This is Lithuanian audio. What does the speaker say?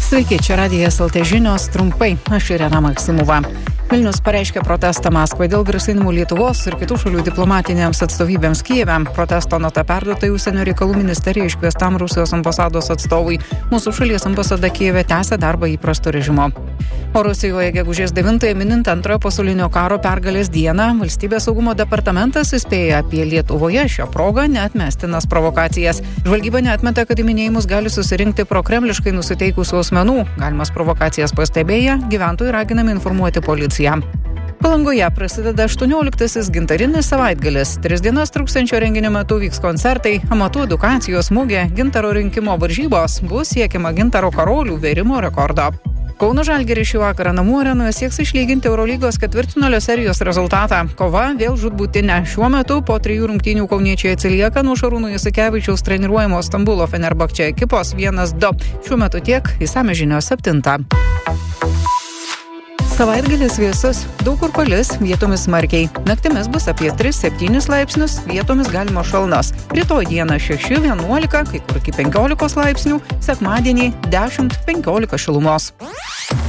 Sveiki, čia Radijas LT žinios trumpai. Aš Irena Maksimova. Vilnius pareiškė protestą Maskvai dėl grasinimų Lietuvos ir kitų šalių diplomatinėms atstovybėms Kijeve. Protesto nota perduota Užsienio reikalų ministerijai iškviestam Rusijos ambasados atstovui. Mūsų šalies ambasada Kijeve tęsia darbą įprasto režimo. O Rusijoje gegužės 9-ąją minint Antrojo pasaulinio karo pergalės dieną, Valstybės saugumo departamentas įspėja apie Lietuvoje šią progą neatmestinas provokacijas. Žvalgyba neatmeta, kad į minėjimus gali susirinkti prokremliškai nusiteikusių asmenų. Galimas provokacijas pastebėję, gyventojai raginami informuoti policiją. Palangoje prasideda 18-asis gintarinis savaitgalis. 3 dienas truksiančio renginio metu vyks koncertai, amatų edukacijos mugė, gintaro rinkimo varžybos, bus siekiama gintaro karolių vėrimo rekordo. Kauno Žalgiris šį vakarą namų arenoje sieks išlyginti Eurolygos ketvirtfinalio serijos rezultatą. Kova vėl žūtbūtinė. Šiuo metu po 3 rungtynių kauniečiai atsilieka nuo Šarūno Jasikevičiaus treniruojamo Stambulo Fenerbahče ekipos 1-2. Šiuo metu tiek, išsamios žinios 7. Savaitgalis vėsus, daug kur palis, vietomis smarkiai. Naktimis bus apie 3-7 laipsnius, vietomis galimos šalnos. Rytoj dieną 6-11, kai kur iki 15 laipsnių, sekmadienį 10-15 šilumos.